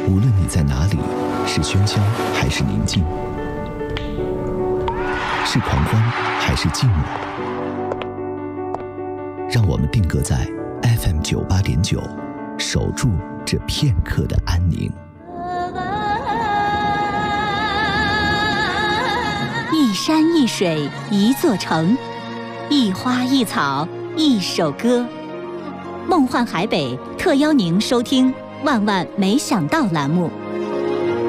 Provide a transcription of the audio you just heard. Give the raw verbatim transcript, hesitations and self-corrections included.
无论你在哪里，是喧嚣还是宁静，是狂欢还是静默，让我们定格在 F M 九八点九，守住这片刻的安宁。 一山一水一座城，一花一草一首歌。梦幻海北特邀您收听《万万没想到》栏目。